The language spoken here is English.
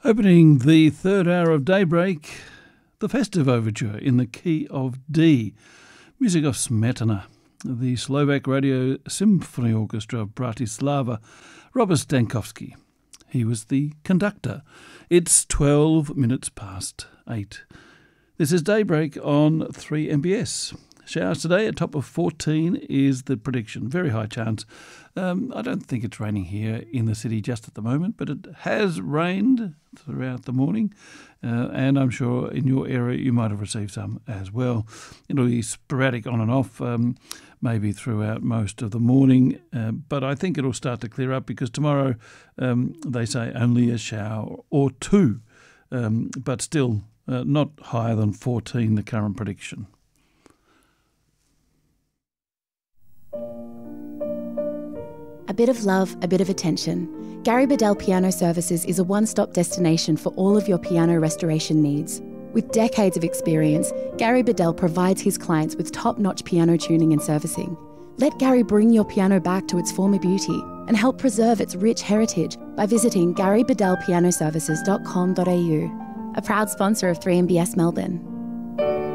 Opening the third hour of Daybreak, the festive overture in the key of D, music of Smetana, the Slovak Radio Symphony Orchestra of Bratislava, Robert Stankovsky. He was the conductor. It's 12 minutes past 8. This is Daybreak on 3MBS. Showers today, a top of 14 is the prediction. Very high chance. I don't think it's raining here in the city just at the moment, but it has rained throughout the morning, and I'm sure in your area you might have received some as well. It'll be sporadic on and off, maybe throughout most of the morning, but I think it'll start to clear up because tomorrow they say only a shower or two, but still not higher than 14, the current prediction. A bit of love, a bit of attention. Gary Bedell Piano Services is a one-stop destination for all of your piano restoration needs. With decades of experience, Gary Bedell provides his clients with top-notch piano tuning and servicing. Let Gary bring your piano back to its former beauty and help preserve its rich heritage by visiting garybedellpianoservices.com.au, a proud sponsor of 3MBS Melbourne.